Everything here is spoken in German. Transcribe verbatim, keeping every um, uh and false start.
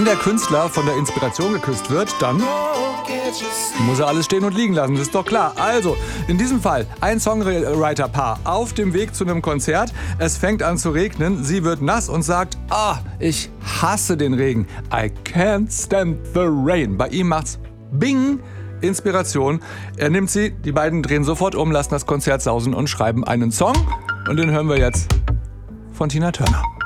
Wenn der Künstler von der Inspiration geküsst wird, dann muss er alles stehen und liegen lassen, das ist doch klar. Also, in diesem Fall ein Songwriter-Paar auf dem Weg zu einem Konzert. Es fängt an zu regnen, sie wird nass und sagt, ah, ich hasse den Regen. I can't stand the rain. Bei ihm macht's Bing, Inspiration. Er nimmt sie, die beiden drehen sofort um, lassen das Konzert sausen und schreiben einen Song. Und den hören wir jetzt von Tina Turner.